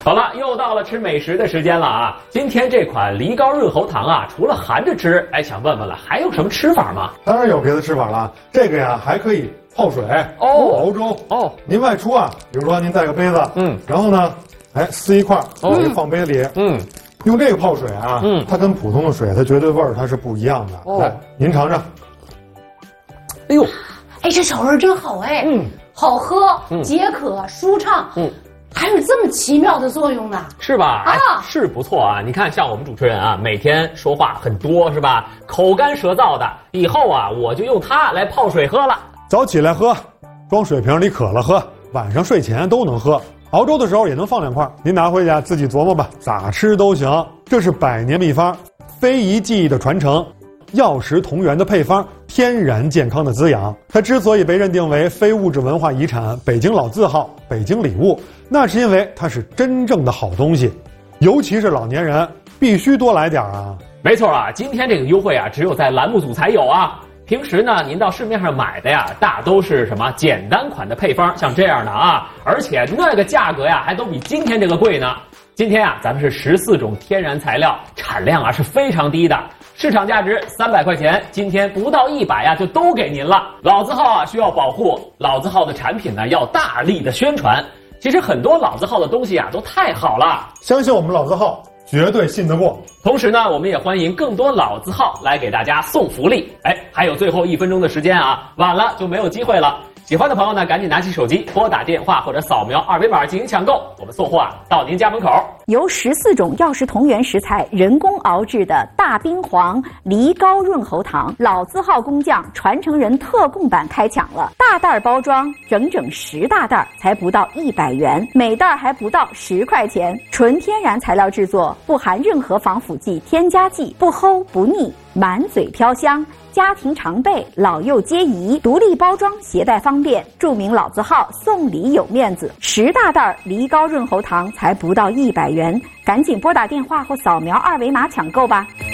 好了，又到了吃美食的时间了啊！今天这款梨膏润喉糖啊，除了含着吃，想问问了，还有什么吃法吗？ 当然有别的吃法了，这个呀还可以泡水熬粥哦。 您外出啊，比如说您带个杯子，然后呢，撕一块，放杯里，用这个泡水啊，它跟普通的水它绝对味儿它是不一样的。来，您尝尝。 哎呦， 这小味儿真好好喝，解渴舒畅，还有这么奇妙的作用呢， 是吧？是不错啊！你看，像我们主持人啊，每天说话很多是吧？口干舌燥的，以后啊，我就用它来泡水喝了。 早起来喝，装水瓶里渴了喝，晚上睡前都能喝。熬粥的时候也能放2块，您拿回家自己琢磨吧，咋吃都行。这是100年秘方，非遗技艺的传承，药食同源的配方，天然健康的滋养。它之所以被认定为非物质文化遗产、北京老字号、北京礼物，那是因为它是真正的好东西，尤其是老年人必须多来点啊。 没错啊，今天这个优惠啊，只有在栏目组才有啊。平时呢，您到市面上买的呀，大都是什么简单款的配方，像这样的啊，而且那个价格呀，还都比今天这个贵呢。今天啊，咱们是14种天然材料，产量啊是非常低的，市场价值300块钱，今天不到100呀，就都给您了。老字号啊需要保护，老字号的产品呢要大力的宣传。其实很多老字号的东西啊都太好了， 相信我们老字号绝对信得过。 同时呢，我们也欢迎更多老字号来给大家送福利。还有最后1分钟的时间啊，晚了就没有机会了。喜欢的朋友呢，赶紧拿起手机拨打电话或者扫描2维码进行抢购，我们送货啊到您家门口。 由14种药食同源食材人工熬制的大冰黄梨膏润喉糖，老字号工匠传承人特供版开抢了，大袋包装，整整10大袋，才不到100元，每袋还不到10块钱，纯天然材料制作，不含任何防腐剂、添加剂，不齁不腻，满嘴飘香。家庭常备，老幼皆宜，独立包装，携带方便。著名老字号送礼有面子，10大袋梨膏润喉糖才不到100元，赶紧拨打电话或扫描2维码抢购吧。